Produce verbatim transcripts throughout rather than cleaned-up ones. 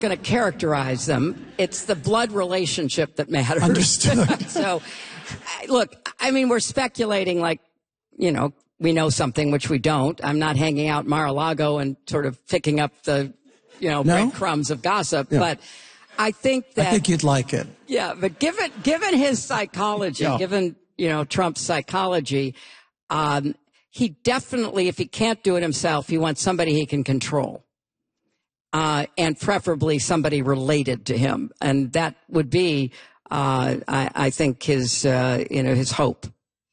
going to characterize them. It's the blood relationship that matters. Understood. So, look, I mean, we're speculating like, you know, we know something which we don't. I'm not hanging out Mar-a-Lago and sort of picking up the, you know, no? breadcrumbs of gossip. Yeah. But I think that... I think you'd like it. Yeah, but given, given his psychology, yeah. given, you know, Trump's psychology, um, he definitely, if he can't do it himself, he wants somebody he can control. Uh, and preferably somebody related to him. And that would be, uh, I, I think, his, uh, you know, his hope.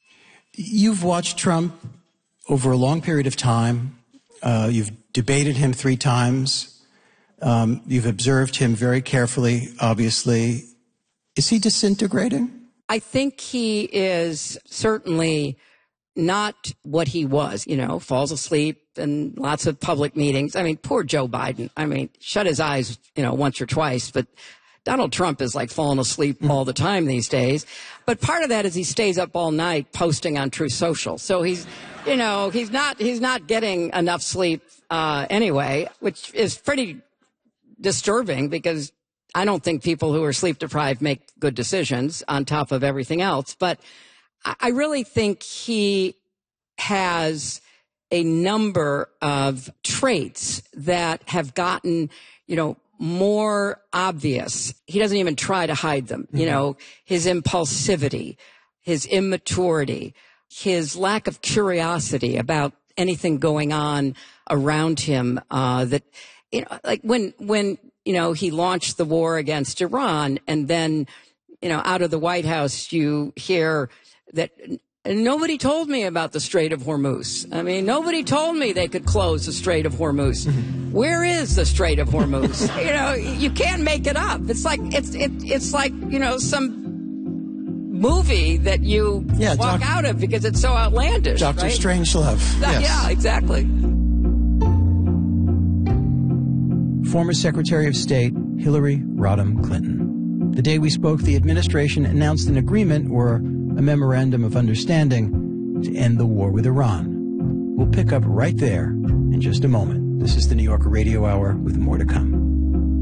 You've watched Trump over a long period of time. Uh, you've debated him three times. Um, you've observed him very carefully, obviously. Is he disintegrating? I think he is certainly not what he was, you know, falls asleep in lots of public meetings. I mean, poor Joe Biden. I mean, shut his eyes, you know, once or twice, but Donald Trump is like falling asleep all the time these days. But part of that is he stays up all night posting on Truth Social. So he's, you know, he's not, he's not getting enough sleep, uh, anyway, which is pretty disturbing because I don't think people who are sleep deprived make good decisions on top of everything else. But I really think he has a number of traits that have gotten, you know, more obvious. He doesn't even try to hide them. Mm-hmm. You know, his impulsivity, his immaturity, his lack of curiosity about anything going on around him. Uh, that, you know, like when, when, you know, he launched the war against Iran and then, you know, out of the White House, you hear that nobody told me about the Strait of Hormuz. I mean, nobody told me they could close the Strait of Hormuz. Mm-hmm. Where is the Strait of Hormuz? You know, you can't make it up. It's like it's it, it's like, you know, some movie that you yeah, walk doc- out of because it's so outlandish. Doctor Right? Strangelove. Yes. Yeah, exactly. Former Secretary of State Hillary Rodham Clinton. The day we spoke, the administration announced an agreement or a memorandum of understanding to end the war with Iran. We'll pick up right there in just a moment. This is the New Yorker Radio Hour with more to come.